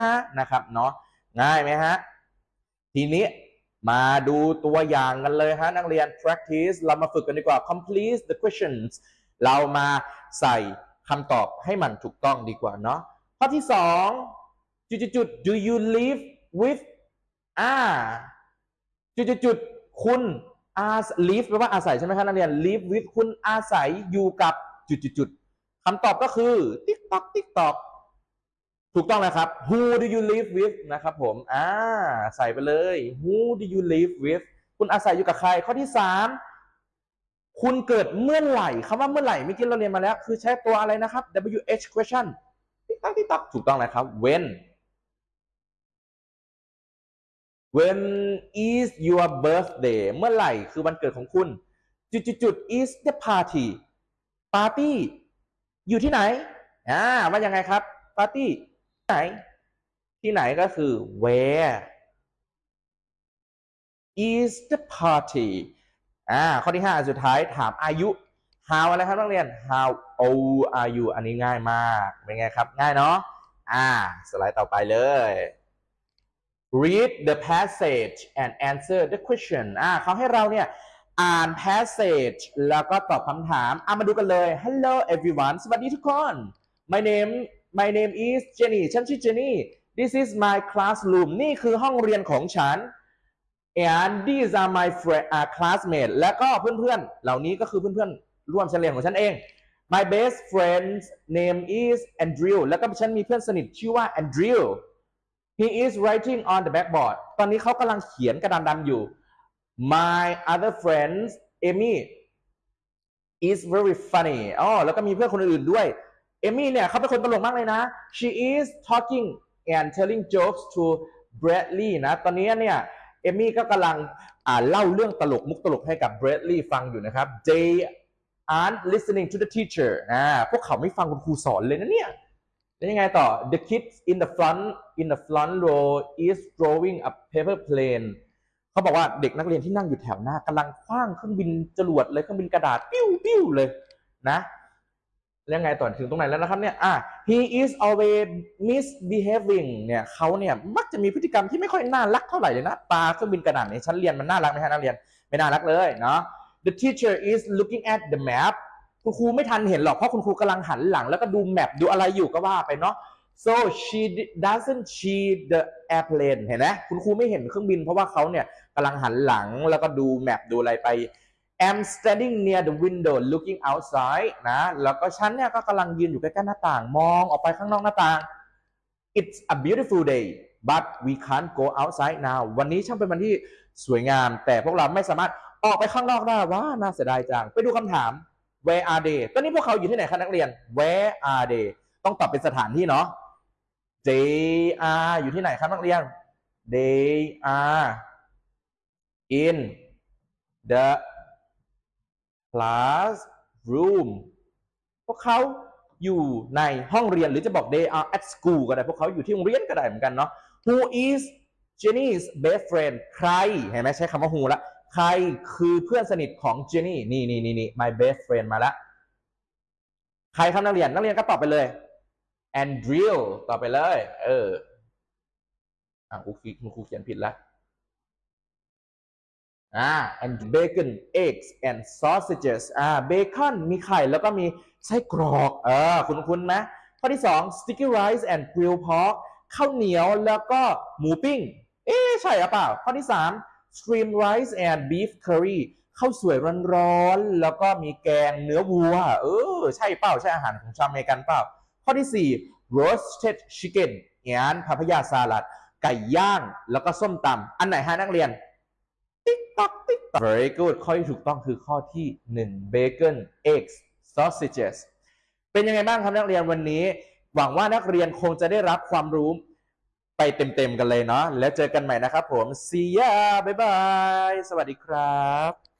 นะครับเนาะง่ายไหมฮะทีนี้มาดูตัวอย่างกันเลยฮะนักเรียน practice เรามาฝึกกันดีกว่า complete the questions เรามาใส่คำตอบให้มันถูกต้องดีกว่าเนาะข้อที่สองจุด do you live with จุดคุณlive แปลว่าอาศัยใช่ไหมครับนักเรียน live with คุณอาศัยอยู่กับจุดคำตอบก็คือ ติ๊กตอกถูกต้องแล้วครับ who do you live with นะครับผมใส่ไปเลย who do you live with คุณอาศัยอยู่กับใครข้อที่สามคุณเกิดเมื่อไหร่คำว่าเมื่อไหร่เมื่อกี้เราเรียนมาแล้วคือใช้ตัวอะไรนะครับ WH question ติ๊กตอกถูกต้องแล้วครับ when is your birthday เมื่อไหร่คือวันเกิดของคุณจุด is the party ปาร์ตี้อยู่ที่ไหนว่ายังไงครับปาร์ตี้ไหนที่ไหนก็คือ where is the party ข้อที่5สุดท้ายถามอายุ how อะไรครับนักเรียน how old are you อันนี้ง่ายมากเป็นไงครับง่ายเนาะสไลด์ต่อไปเลย read the passage and answer the question เขาให้เราเนี่ยอ่าน passage แล้วก็ตอบคำถามมาดูกันเลย hello everyone สวัสดีทุกคน my name is Jenny ฉันชื่อ Jenny this is my classroom นี่คือห้องเรียนของฉัน and these are my classmates และก็เพื่อนๆเหล่านี้ก็คือเพื่อนๆร่วมชั้นเรียนของฉันเอง my best friend's name is Andrew แล้วก็ฉันมีเพื่อนสนิทชื่อว่า Andrew he is writing on the blackboard ตอนนี้เขากำลังเขียนกระดานดำอยู่ my other friends Amy is very funny แล้วก็มีเพื่อนคนอื่นด้วยเอมี่เนี่ยเขาเป็นคนตลกมากเลยนะ she is talking and telling jokes to Bradley นะตอนนี้เนี่ยเอมี่ก็กำลังเล่าเรื่องตลกมุกตลกให้กับ Bradley ฟังอยู่นะครับ they aren't listening to the teacher พวกเขาไม่ฟังคุณครูสอนเลยนะเนี่ยแล้วยังไงต่อ the kids in the front row is drawing a paper plane เขาบอกว่าเด็กนักเรียนที่นั่งอยู่แถวหน้ากำลังคว้างเครื่องบินจรวดเลยเครื่องบินกระดาษปิ้วเลยนะแล้วยังไงต่อถึงตรงไหนแล้วนะครับเนี่ยhe is always misbehaving เนี่ยเขาเนี่ยมักจะมีพฤติกรรมที่ไม่ค่อยน่ารักเท่าไหร่เลยนะปลาเครื่องบินกระดาษในชั้นเรียนมันน่ารักไหมฮะนักเรียนไม่น่ารักเลยเนาะ the teacher is looking at the map คุณครูไม่ทันเห็นหรอกเพราะคุณครูกำลังหันหลังแล้วก็ดูแมปดูอะไรอยู่ก็ว่าไปเนาะ so she doesn't see the airplane เห็นไหมคุณครูไม่เห็นเครื่องบินเพราะว่าเขาเนี่ยกำลังหันหลังแล้วก็ดูแมปดูอะไรไป I'm standing near the window looking outside นะแล้วก็ฉันเนี่ยก็กำลังยืนอยู่ใกล้ๆหน้าต่างมองออกไปข้างนอกหน้าต่าง It's a beautiful day but we can't go outside now วันนี้ช่างเป็นวันที่สวยงามแต่พวกเราไม่สามารถออกไปข้างนอกได้ว่าน่าเสียดายจังไปดูคำถาม Where are they ตอนนี้พวกเขาอยู่ที่ไหนคะนักเรียน Where are they ต้องตอบเป็นสถานที่เนาะ They are อยู่ที่ไหนครับนักเรียน They are in the classroom พวกเขาอยู่ในห้องเรียนหรือจะบอก they are at school ก็ได้พวกเขาอยู่ที่โรงเรียนก็ได้เหมือนกันเนาะ who is Jenny's best friend ใครเห็นไหมใช้คำว่า who ละใครคือเพื่อนสนิทของ Jenny นี่ my best friend มาแล้วใครครับนักเรียนก็ตอบไปเลย Andrew ตอบไปเลยครูเขียนผิดแล้วand bacon eggs and sausages bacon มีไข่แล้วก็มีไส้กรอกคุ้นไหมข้อที่2 sticky rice and grilled pork ข้าวเหนียวแล้วก็หมูปิ้งใช่หรือเปล่าข้อที่3 steamed rice and beef curry ข้าวสวยร้อนๆแล้วก็มีแกงเนื้อวัวใช่เปล่าใช่อาหารของชาวอเมริกันเปล่าข้อที่4 roasted chicken and papaya salad ไก่ย่างแล้วก็ส้มตำอันไหนฮะนักเรียนติ๊ก very good ข้อที่ถูกต้องคือข้อที่1 bacon eggs sausages เป็นยังไงบ้างครับนักเรียนวันนี้หวังว่านักเรียนคงจะได้รับความรู้ไปเต็มๆกันเลยเนาะแล้วเจอกันใหม่นะครับผม see ya บ๊ายบายสวัสดีครับ